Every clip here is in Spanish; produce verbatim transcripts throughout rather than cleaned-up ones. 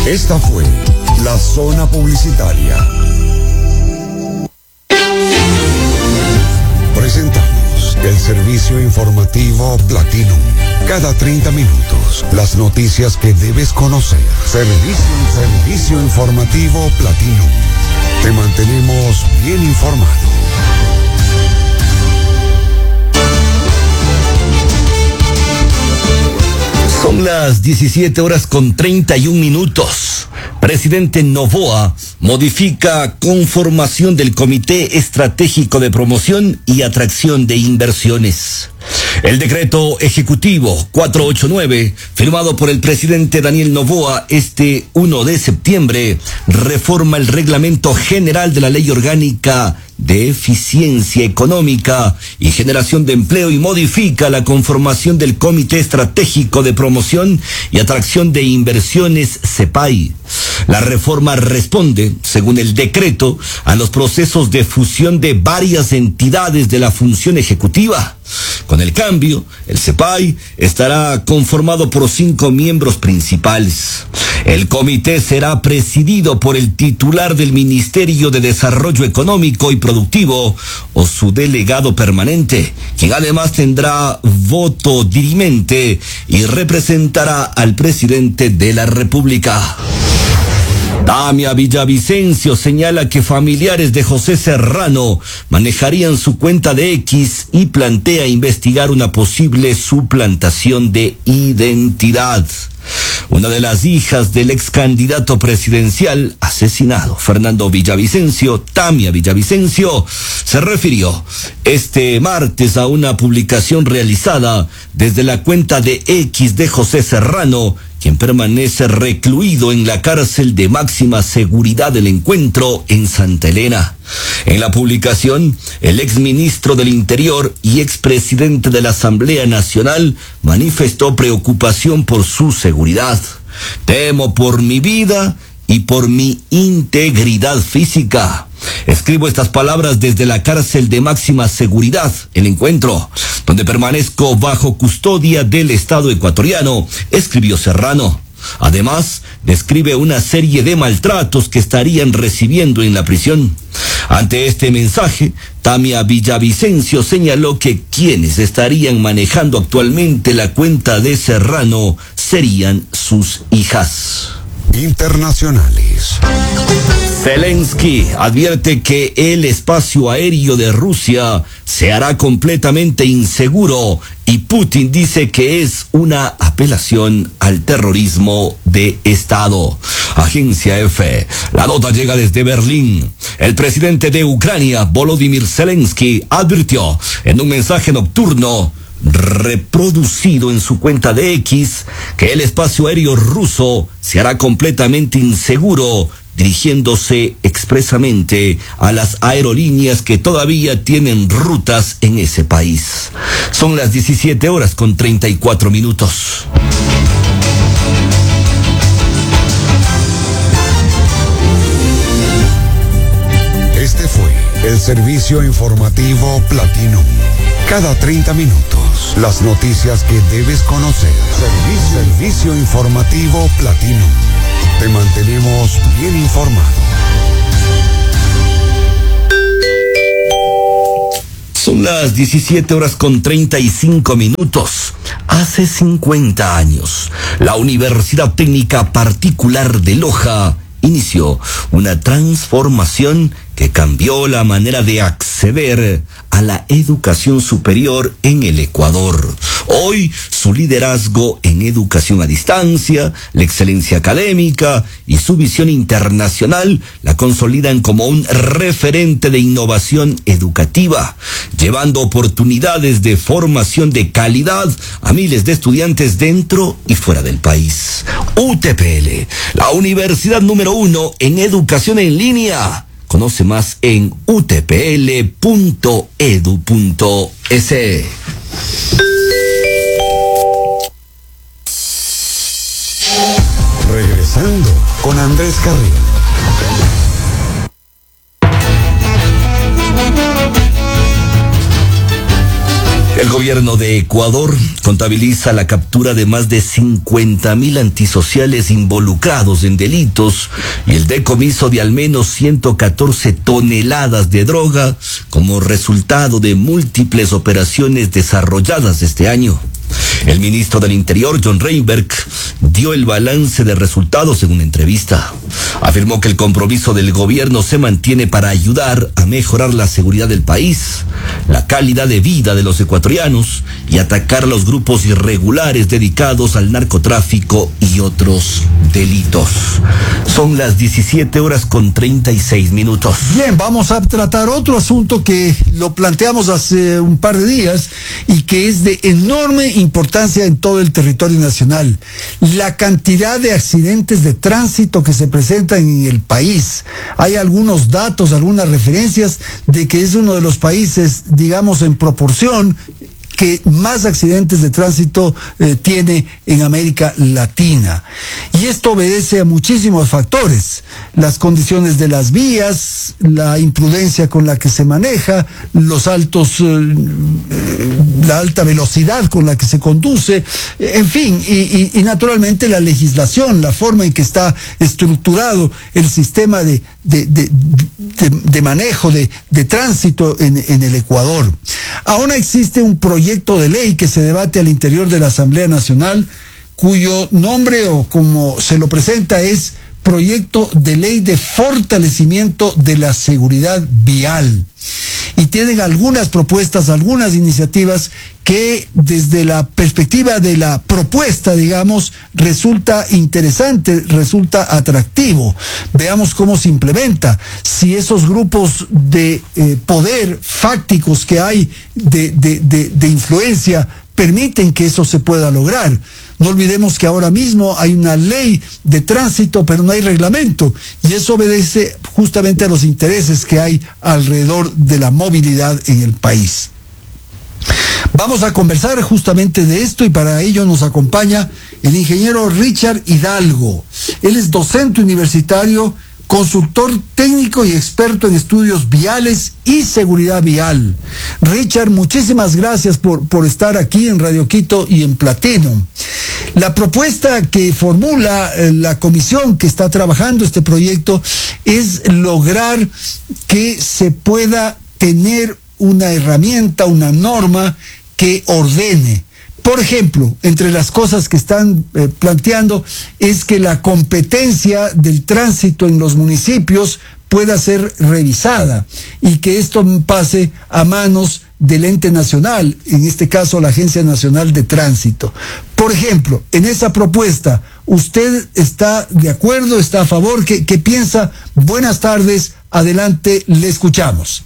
Esta fue la zona publicitaria. Presentamos el servicio informativo Platinum. Cada treinta minutos, las noticias que debes conocer. Servicio, servicio informativo Platinum. Te mantenemos bien informado. Son las diecisiete horas con treinta y un minutos. Presidente Noboa modifica conformación del Comité Estratégico de Promoción y Atracción de Inversiones. El decreto ejecutivo cuatrocientos ochenta y nueve, firmado por el presidente Daniel Noboa este primero de septiembre, reforma el Reglamento General de la Ley Orgánica de Eficiencia Económica y Generación de Empleo y modifica la conformación del Comité Estratégico de Promoción y Atracción de Inversiones, CEPAI. La reforma responde, según el decreto, a los procesos de fusión de varias entidades de la función ejecutiva. Con el cambio, el CEPAI estará conformado por cinco miembros principales. El comité será presidido por el titular del Ministerio de Desarrollo Económico y Productivo o su delegado permanente, quien además tendrá voto dirimente y representará al presidente de la República. Tamia Villavicencio señala que familiares de José Serrano manejarían su cuenta de X y plantea investigar una posible suplantación de identidad. Una de las hijas del ex candidato presidencial asesinado, Fernando Villavicencio, Tamia Villavicencio, se refirió este martes a una publicación realizada desde la cuenta de X de José Serrano, quien permanece recluido en la cárcel de máxima seguridad del Encuentro en Santa Elena. En la publicación, el exministro del Interior y expresidente de la Asamblea Nacional manifestó preocupación por su seguridad. Temo por mi vida y por mi integridad física. Escribo estas palabras desde la cárcel de máxima seguridad, El Encuentro, donde permanezco bajo custodia del Estado ecuatoriano, escribió Serrano. Además, describe una serie de maltratos que estarían recibiendo en la prisión. Ante este mensaje, Tamia Villavicencio señaló que quienes estarían manejando actualmente la cuenta de Serrano serían sus hijas. Internacionales. Zelensky advierte que el espacio aéreo de Rusia se hará completamente inseguro y Putin dice que es una apelación al terrorismo de Estado. Agencia F. La nota llega desde Berlín. El presidente de Ucrania, Volodymyr Zelensky, advirtió en un mensaje nocturno reproducido en su cuenta de X que el espacio aéreo ruso se hará completamente inseguro, dirigiéndose expresamente a las aerolíneas que todavía tienen rutas en ese país. Son las diecisiete horas con treinta y cuatro minutos. Este fue el servicio informativo Platinum. Cada treinta minutos, las noticias que debes conocer. Servicio, servicio informativo Platinum. Te mantenemos bien informado. Son las diecisiete horas con treinta y cinco minutos. Hace cincuenta años, la Universidad Técnica Particular de Loja inició una transformación que cambió la manera de acceder a la educación superior en el Ecuador. Hoy, su liderazgo en educación a distancia, la excelencia académica y su visión internacional la consolidan como un referente de innovación educativa, llevando oportunidades de formación de calidad a miles de estudiantes dentro y fuera del país. U T P L, la universidad número uno en educación en línea. Conoce más en u t p l punto e d u punto e s. Regresando con Andrés Carrillo. El gobierno de Ecuador contabiliza la captura de más de cincuenta mil antisociales involucrados en delitos y el decomiso de al menos ciento catorce toneladas de droga como resultado de múltiples operaciones desarrolladas este año. El ministro del Interior, John Reinberg, dio el balance de resultados en una entrevista. Afirmó que el compromiso del gobierno se mantiene para ayudar a mejorar la seguridad del país, la calidad de vida de los ecuatorianos y atacar a los grupos irregulares dedicados al narcotráfico y otros delitos. Son las diecisiete horas con treinta y seis minutos. Bien, vamos a tratar otro asunto que lo planteamos hace un par de días y que es de enorme importancia en todo el territorio nacional. La cantidad de accidentes de tránsito que se presentan en el país. Hay algunos datos, algunas referencias de que es uno de los países, digamos, en proporción que más accidentes de tránsito eh, tiene en América Latina. Y esto obedece a muchísimos factores: las condiciones de las vías, la imprudencia con la que se maneja, los altos, eh, la alta velocidad con la que se conduce, en fin, y, y, y naturalmente la legislación, la forma en que está estructurado el sistema de, de, de, de, de manejo de, de tránsito en, en el Ecuador. Ahora existe un proyecto proyecto de ley que se debate al interior de la Asamblea Nacional, cuyo nombre o como se lo presenta es Proyecto de Ley de Fortalecimiento de la Seguridad Vial. Y tienen algunas propuestas, algunas iniciativas que desde la perspectiva de la propuesta, digamos, resulta interesante, resulta atractivo. Veamos cómo se implementa. Si esos grupos de eh, poder fácticos que hay, de, de, de, de influencia, permiten que eso se pueda lograr. No olvidemos que ahora mismo hay una ley de tránsito, pero no hay reglamento, y eso obedece justamente a los intereses que hay alrededor de la movilidad en el país. Vamos a conversar justamente de esto y para ello nos acompaña el ingeniero Richard Hidalgo. Él es docente universitario, consultor técnico y experto en estudios viales y seguridad vial. Richard, muchísimas gracias por, por estar aquí en Radio Quito y en Platino. La propuesta que formula eh, la comisión que está trabajando este proyecto es lograr que se pueda tener una herramienta, una norma que ordene. Por ejemplo, entre las cosas que están eh, planteando es que la competencia del tránsito en los municipios pueda ser revisada y que esto pase a manos del ente nacional, en este caso la Agencia Nacional de Tránsito. Por ejemplo, en esa propuesta, ¿usted está de acuerdo, está a favor? ¿Qué, qué piensa? Buenas tardes, adelante, le escuchamos.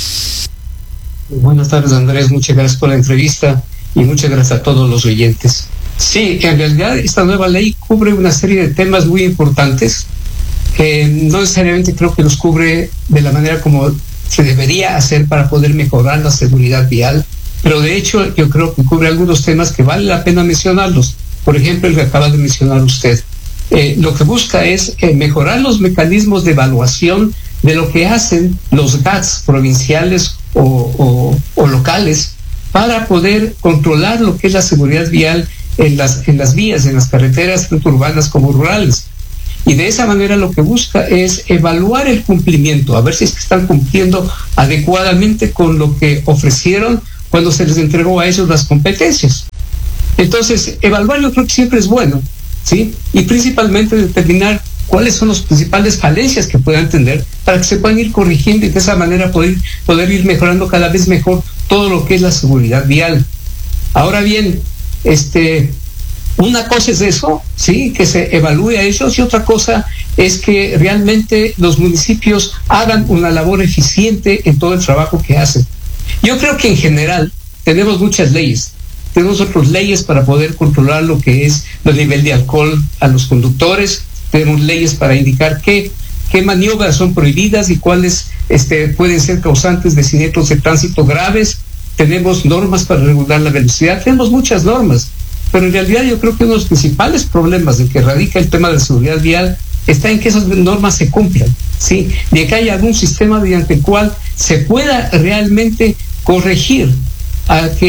Buenas tardes, Andrés, muchas gracias por la entrevista. Y muchas gracias a todos los oyentes. Sí, en realidad esta nueva ley cubre una serie de temas muy importantes. Eh, no necesariamente creo que los cubre de la manera como se debería hacer para poder mejorar la seguridad vial, pero de hecho yo creo que cubre algunos temas que vale la pena mencionarlos. Por ejemplo, el que acaba de mencionar usted. Eh, lo que busca es eh, mejorar los mecanismos de evaluación de lo que hacen los G A Ts provinciales o, o, o locales para poder controlar lo que es la seguridad vial en las, en las vías, en las carreteras, tanto urbanas como rurales. Y de esa manera lo que busca es evaluar el cumplimiento, a ver si es que están cumpliendo adecuadamente con lo que ofrecieron cuando se les entregó a ellos las competencias. Entonces, evaluar yo creo que siempre es bueno, ¿sí? Y principalmente determinar cuáles son las principales falencias que puedan tener para que se puedan ir corrigiendo y de esa manera poder, poder ir mejorando cada vez mejor todo lo que es la seguridad vial. Ahora bien, este, una cosa es eso, sí, que se evalúe a ellos, y otra cosa es que realmente los municipios hagan una labor eficiente en todo el trabajo que hacen. Yo creo que en general tenemos muchas leyes. Tenemos otras leyes para poder controlar lo que es el nivel de alcohol a los conductores. Tenemos leyes para indicar qué, qué maniobras son prohibidas y cuáles este, pueden ser causantes de siniestros de tránsito graves. Tenemos normas para regular la velocidad. Tenemos muchas normas. Pero en realidad yo creo que uno de los principales problemas en que radica el tema de la seguridad vial está en que esas normas se cumplan, ¿sí? De que haya algún sistema mediante el cual se pueda realmente corregir a que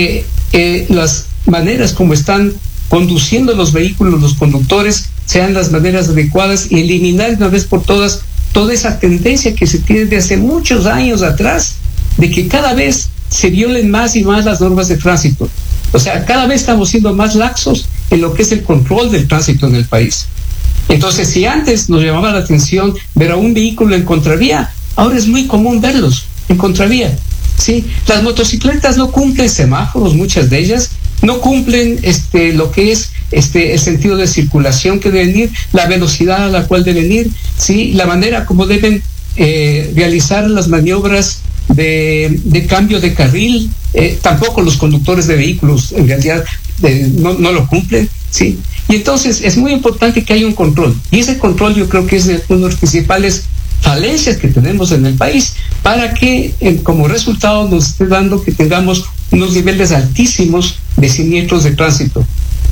eh, las maneras como están conduciendo los vehículos, los conductores, sean las maneras adecuadas y eliminar de una vez por todas toda esa tendencia que se tiene de hace muchos años atrás, de que cada vez se violen más y más las normas de tránsito. O sea, cada vez estamos siendo más laxos en lo que es el control del tránsito en el país. Entonces, si antes nos llamaba la atención ver a un vehículo en contravía, ahora es muy común verlos en contravía. ¿Sí? Las motocicletas no cumplen semáforos, muchas de ellas, no cumplen este, lo que es este, el sentido de circulación que deben ir, la velocidad a la cual deben ir, ¿sí? La manera como deben eh, realizar las maniobras de, de cambio de carril, eh, tampoco los conductores de vehículos en realidad eh, no, no lo cumplen, ¿sí? Y entonces es muy importante que haya un control, y ese control yo creo que es de uno de los principales falencias que tenemos en el país, para que eh, como resultado nos esté dando que tengamos unos niveles altísimos de siniestros de tránsito.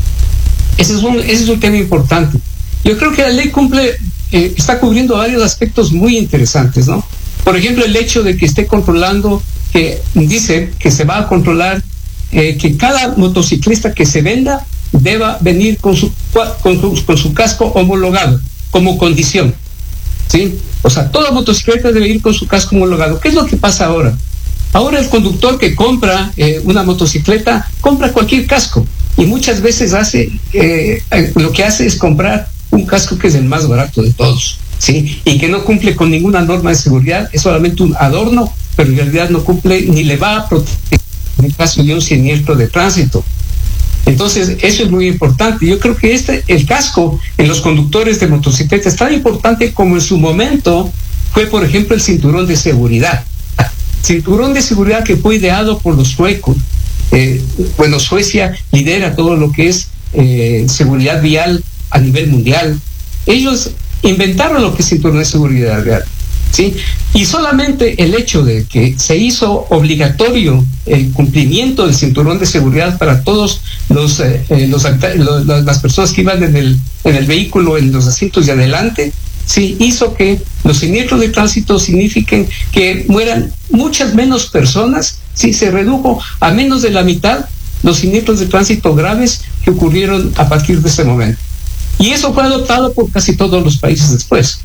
Ese es un, ese es un tema importante. Yo creo que la ley cumple, eh, está cubriendo varios aspectos muy interesantes, ¿no? Por ejemplo, el hecho de que esté controlando, que dice que se va a controlar eh, que cada motociclista que se venda deba venir con su, con, con, con su casco homologado como condición, ¿sí? O sea, toda motocicleta debe ir con su casco homologado. ¿Qué es lo que pasa ahora? Ahora el conductor que compra eh, una motocicleta, compra cualquier casco, y muchas veces hace, eh, lo que hace es comprar un casco que es el más barato de todos, ¿sí? Y que no cumple con ninguna norma de seguridad, es solamente un adorno, pero en realidad no cumple ni le va a proteger en el caso de un siniestro de tránsito. Entonces, eso es muy importante. Yo creo que este, el casco en los conductores de motocicletas es tan importante como en su momento fue, por ejemplo, el cinturón de seguridad. Cinturón de seguridad que fue ideado por los suecos. Eh, bueno, Suecia lidera todo lo que es eh, seguridad vial a nivel mundial. Ellos inventaron lo que es cinturón de seguridad real, ¿sí? Y solamente el hecho de que se hizo obligatorio el cumplimiento del cinturón de seguridad para todos los, eh, los, los las personas que iban en el, en el vehículo, en los asientos de adelante, sí, hizo que los siniestros de tránsito signifiquen que mueran muchas menos personas. Sí, se redujo a menos de la mitad los siniestros de tránsito graves que ocurrieron a partir de ese momento. Y eso fue adoptado por casi todos los países después.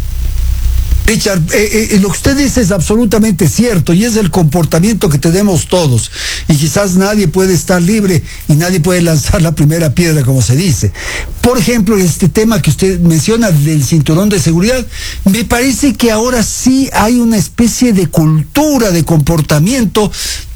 Richard, eh, eh, lo que usted dice es absolutamente cierto, y es el comportamiento que tenemos todos, y quizás nadie puede estar libre y nadie puede lanzar la primera piedra, como se dice. Por ejemplo, este tema que usted menciona del cinturón de seguridad, me parece que ahora sí hay una especie de cultura de comportamiento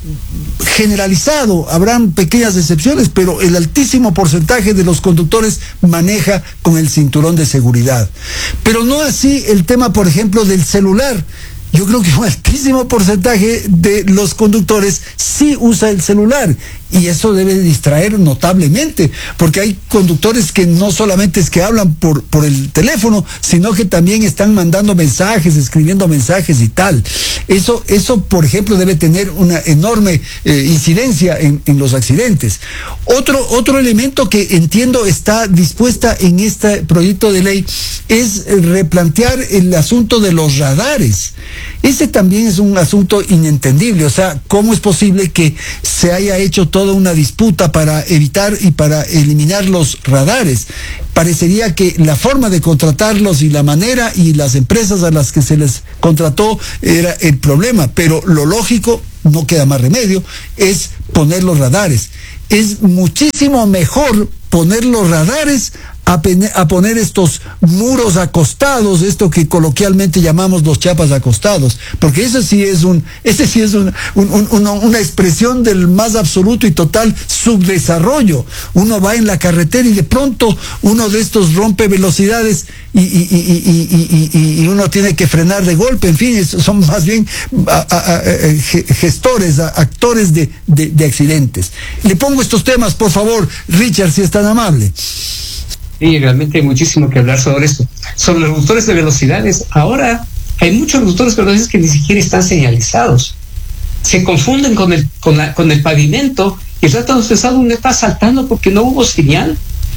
generalizado. Habrán pequeñas excepciones, pero el altísimo porcentaje de los conductores maneja con el cinturón de seguridad. Pero no así el tema, por ejemplo, del celular. Yo creo que un altísimo porcentaje de los conductores sí usa el celular, y eso debe distraer notablemente, porque hay conductores que no solamente es que hablan por, por el teléfono, sino que también están mandando mensajes, escribiendo mensajes y tal. Eso, eso por ejemplo, debe tener una enorme eh, incidencia en, en los accidentes. Otro, otro elemento que entiendo está dispuesta en este proyecto de ley es replantear el asunto de los radares. Ese también es un asunto inentendible. O sea, ¿cómo es posible que se haya hecho toda una disputa para evitar y para eliminar los radares? Parecería que la forma de contratarlos y la manera y las empresas a las que se les contrató era el problema, pero lo lógico, no queda más remedio, es poner los radares. Es muchísimo mejor poner los radares a, a poner estos muros acostados, esto que coloquialmente llamamos los chapas acostados, porque eso sí es un, ese sí es un, un, un, una, una expresión del más absoluto y total subdesarrollo. Uno va en la carretera y de pronto uno de estos rompe velocidades y, y, y, y, y, y uno tiene que frenar de golpe. En fin, son más bien a, a, a, gestores, a, actores de, de, de accidentes. Le pongo estos temas, por favor, Richard, si es tan amable. Sí, realmente hay muchísimo que hablar sobre esto. Sobre los reductores de velocidades, ahora hay muchos reductores de velocidades que ni siquiera están señalizados. Se confunden con el, con la, con el pavimento, y el rato usted uno está saltando porque no hubo señal.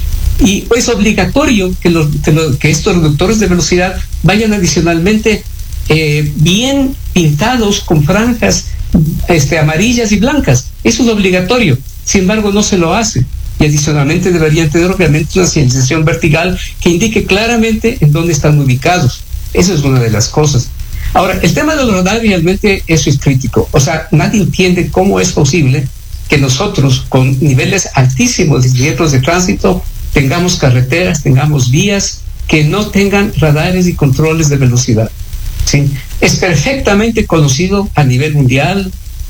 Y es obligatorio que, los, que, los, que estos reductores de velocidad vayan adicionalmente eh, bien pintados con franjas este, amarillas y blancas. Eso es obligatorio. sin embargo no se lo hace. Y adicionalmente deberían tener obviamente una señalización vertical que indique claramente en dónde están ubicados. Esa es una de las cosas. Ahora, el tema de los radares realmente eso es crítico. O sea, nadie entiende cómo es posible que nosotros con niveles altísimos de siniestros de tránsito tengamos carreteras, tengamos vías que no tengan radares y controles de velocidad. ¿Sí? Es perfectamente conocido a nivel mundial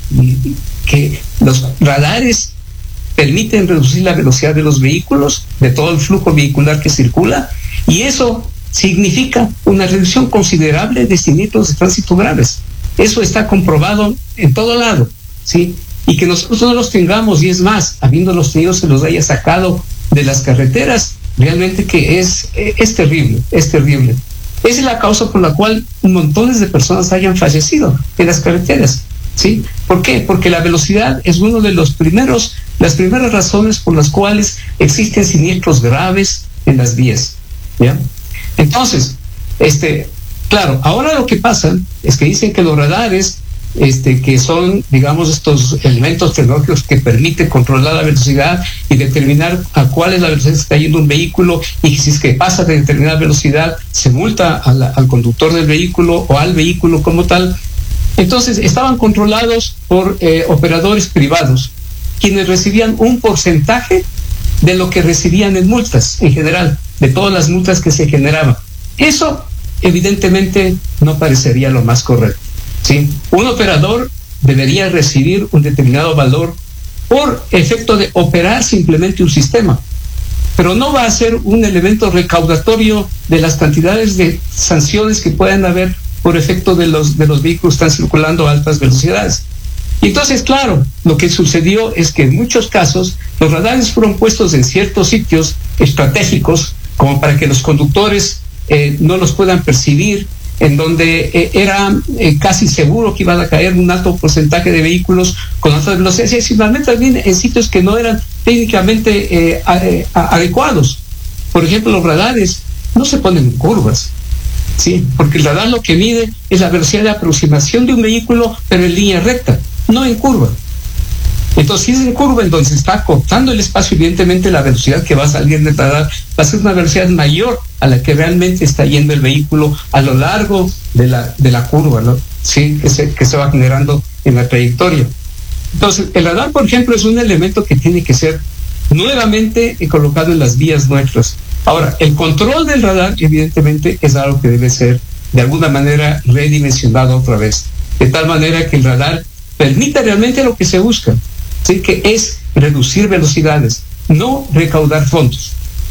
que los radares permiten reducir la velocidad de los vehículos, de todo el flujo vehicular que circula, y eso significa una reducción considerable de siniestros de tránsito graves. Eso está comprobado en todo lado, ¿sí? Y que nosotros no los tengamos, y es más, habiéndolos tenido, se los haya sacado de las carreteras, realmente que es, es terrible, es terrible. Esa es la causa por la cual montones de personas hayan fallecido en las carreteras, ¿sí? ¿Por qué? Porque la velocidad es uno de los primeros, las primeras razones por las cuales existen siniestros graves en las vías, ¿ya? Entonces, este, claro, ahora lo que pasa es que dicen que los radares, este, que son, digamos, estos elementos tecnológicos que permiten controlar la velocidad y determinar a cuál es la velocidad que está yendo un vehículo, y si es que pasa de determinada velocidad, se multa a la, al conductor del vehículo o al vehículo como tal. Entonces, estaban controlados por eh, operadores privados, quienes recibían un porcentaje de lo que recibían en multas en general, de todas las multas que se generaban. Eso, evidentemente, no parecería lo más correcto, ¿sí? Un operador debería recibir un determinado valor por efecto de operar simplemente un sistema, pero no va a ser un elemento recaudatorio de las cantidades de sanciones que puedan haber por efecto de los, de los vehículos que están circulando a altas velocidades. Y entonces, claro, lo que sucedió es que en muchos casos los radares fueron puestos en ciertos sitios estratégicos como para que los conductores eh, no los puedan percibir, en donde eh, era eh, casi seguro que iban a caer un alto porcentaje de vehículos con altas velocidades, y finalmente también en sitios que no eran técnicamente eh, a, eh, a, adecuados. Por ejemplo, los radares no se ponen en curvas, ¿sí? Porque el radar lo que mide es la velocidad de aproximación de un vehículo, pero en línea recta, no en curva. Entonces, si es en curva, entonces está cortando el espacio, evidentemente la velocidad que va a salir del radar va a ser una velocidad mayor a la que realmente está yendo el vehículo a lo largo de la, de la curva, ¿no? Sí, que se, que se va generando en la trayectoria. Entonces, el radar, por ejemplo, es un elemento que tiene que ser nuevamente colocado en las vías nuestras. Ahora, el control del radar, evidentemente, es algo que debe ser de alguna manera redimensionado otra vez, de tal manera que el radar permita realmente lo que se busca, ¿sí? Que es reducir velocidades, no recaudar fondos.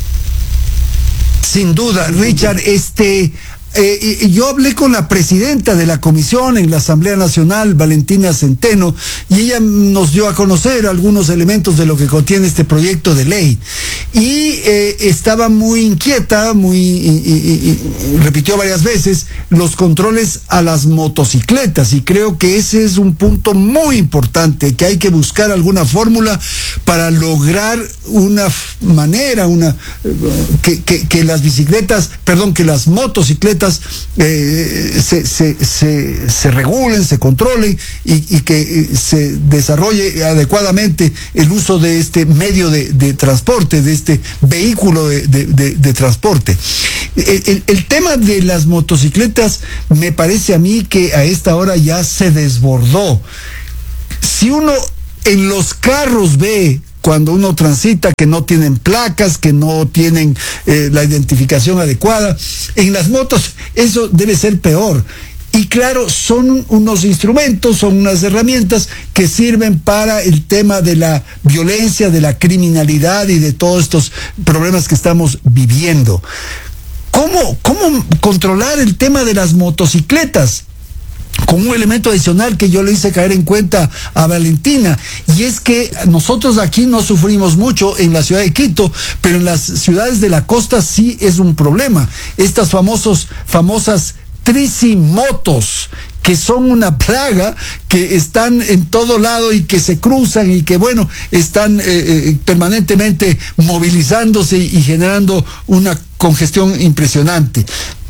Sin duda, Richard, este, eh, yo hablé con la presidenta de la comisión en la Asamblea Nacional, Valentina Centeno, y ella nos dio a conocer algunos elementos de lo que contiene este proyecto de ley. Y eh, estaba muy inquieta, muy y, y, y repitió varias veces los controles a las motocicletas, y creo que ese es un punto muy importante, que hay que buscar alguna fórmula para lograr una manera, una que, que, que las bicicletas, perdón, que las motocicletas eh, se, se, se, se regulen, se controlen, y, y que se desarrolle adecuadamente el uso de este medio de, de transporte, de este vehículo de, de, de, de transporte. El, el, el tema de las motocicletas me parece a mí que a esta hora ya se desbordó. Si uno en los carros ve, cuando uno transita, que no tienen placas, que no tienen eh, la identificación adecuada, en las motos eso debe ser peor. Y claro, son unos instrumentos, son unas herramientas que sirven para el tema de la violencia, de la criminalidad y de todos estos problemas que estamos viviendo. ¿Cómo, cómo controlar el tema de las motocicletas? Con un elemento adicional que yo le hice caer en cuenta a Valentina, y es que nosotros aquí no sufrimos mucho en la ciudad de Quito, pero en las ciudades de la costa sí es un problema. Estas famosos, famosas tricimotos, que son una plaga, que están en todo lado y que se cruzan y que, bueno, están eh, eh, permanentemente movilizándose y generando una congestión impresionante.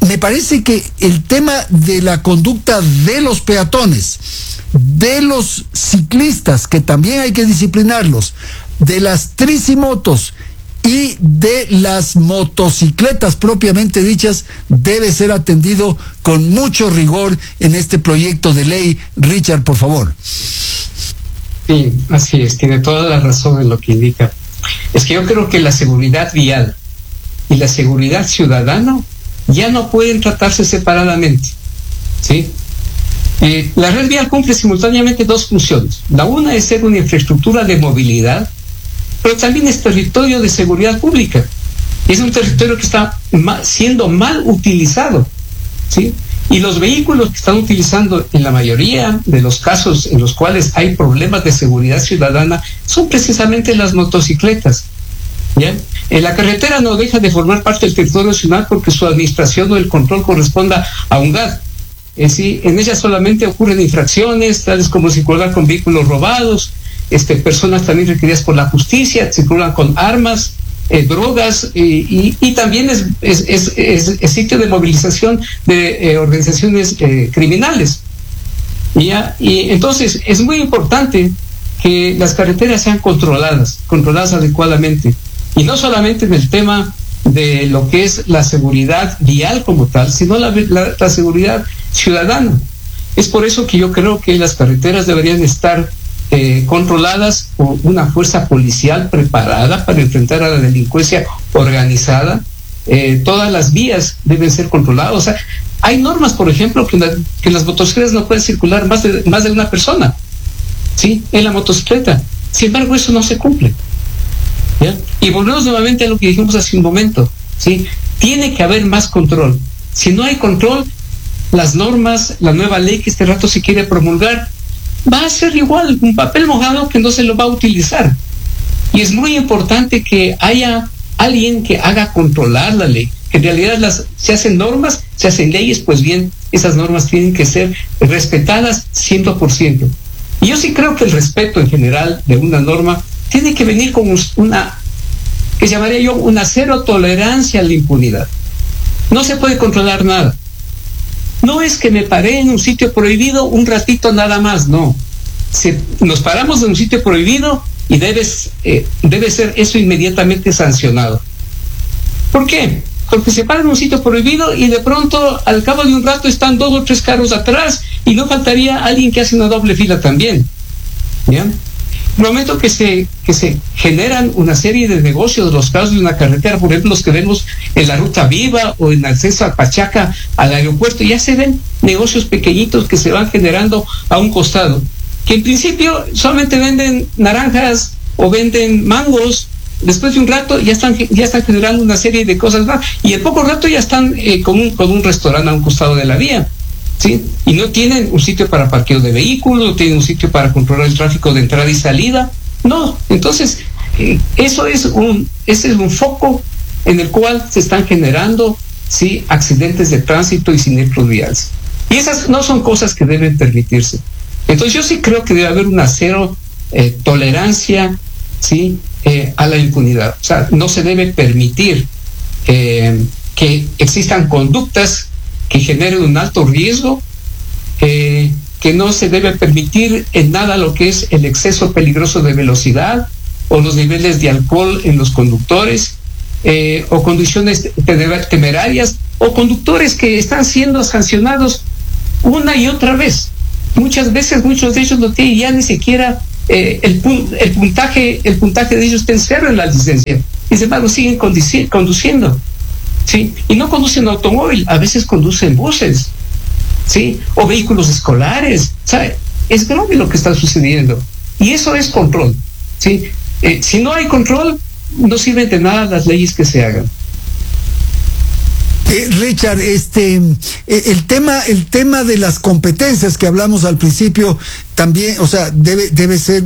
me parece que el tema de la conducta de los peatones, de los ciclistas, que también hay que disciplinarlos, de las tricimotos y de las motocicletas propiamente dichas, debe ser atendido con mucho rigor en este proyecto de ley. Richard, por favor. Sí, así es, tiene toda la razón en lo que indica. Es que yo creo que la seguridad vial y la seguridad ciudadana ya no pueden tratarse separadamente, ¿sí? Eh, la red vial cumple simultáneamente dos funciones. La una es ser una infraestructura de movilidad, pero también es territorio de seguridad pública. Es un territorio que está ma- siendo mal utilizado, ¿sí? Y los vehículos que están utilizando en la mayoría de los casos en los cuales hay problemas de seguridad ciudadana son precisamente las motocicletas, ¿ya? En la carretera no deja de formar parte del territorio nacional porque su administración o el control corresponda a un G A D. Es decir, en ella solamente ocurren infracciones, tales como circular con vehículos robados, este, personas también requeridas por la justicia, circulan con armas, eh, drogas, eh, y, y también es, es, es, es, es sitio de movilización de eh, organizaciones eh, criminales. ¿Ya? Y entonces es muy importante que las carreteras sean controladas, controladas adecuadamente. Y no solamente en el tema de lo que es la seguridad vial como tal, sino la, la, la seguridad ciudadana. Es por eso que yo creo que las carreteras deberían estar eh, controladas por una fuerza policial preparada para enfrentar a la delincuencia organizada. Eh, todas las vías deben ser controladas. O sea, hay normas, por ejemplo, que, la, que las motocicletas no pueden circular más de, más de una persona, ¿sí? En la motocicleta. Sin embargo, eso no se cumple. ¿Ya? Y volvemos nuevamente a lo que dijimos hace un momento, ¿sí? Tiene que haber más control. Si no hay control, las normas, la nueva ley que este rato se quiere promulgar, va a ser igual, un papel mojado que no se lo va a utilizar. Y es muy importante que haya alguien que haga controlar la ley, que en realidad las, se hacen normas, se hacen leyes, pues bien, esas normas tienen que ser respetadas cien por ciento. Y yo sí creo que el respeto en general de una norma tiene que venir con una, que llamaría yo, una cero tolerancia a la impunidad. No se puede controlar nada. No es que me paré en un sitio prohibido un ratito nada más, no. Se, nos paramos en un sitio prohibido y debes, eh, debe ser eso inmediatamente sancionado. ¿Por qué? Porque se para en un sitio prohibido y de pronto al cabo de un rato están dos o tres carros atrás y no faltaría alguien que hace una doble fila también. ¿Ya? En el momento que se, que se generan una serie de negocios, los casos de una carretera, por ejemplo, los que vemos en la Ruta Viva o en acceso a Pachaca, al aeropuerto, ya se ven negocios pequeñitos que se van generando a un costado, que en principio solamente venden naranjas o venden mangos. Después de un rato ya están, ya están generando una serie de cosas más, y en poco rato ya están eh, con, un, con un restaurante a un costado de la vía, ¿sí? Y no tienen un sitio para parqueo de vehículos, no tienen un sitio para controlar el tráfico de entrada y salida. No, entonces eh, eso es un, ese es un foco en el cual se están generando, ¿sí?, accidentes de tránsito y siniestros viales. Y esas no son cosas que deben permitirse. Entonces yo sí creo que debe haber una cero eh, tolerancia, ¿sí?, Eh, a la impunidad. O sea, no se debe permitir eh, que existan conductas que generen un alto riesgo, eh, que no se debe permitir en nada lo que es el exceso peligroso de velocidad o los niveles de alcohol en los conductores, eh, o condiciones temerarias, o conductores que están siendo sancionados una y otra vez. Muchas veces muchos de ellos no tienen ya ni siquiera Eh, el, el puntaje el puntaje de ellos está en cero en la licencia, y sin embargo siguen conduci- conduciendo, ¿sí? Y no conducen automóvil, a veces conducen buses, ¿sí?, o vehículos escolares. O sea, es grave lo que está sucediendo, y eso es control, ¿sí? Eh, si no hay control, no sirven de nada las leyes que se hagan. Eh, Richard, este, eh, el tema, el tema de las competencias que hablamos al principio también, o sea, debe, debe ser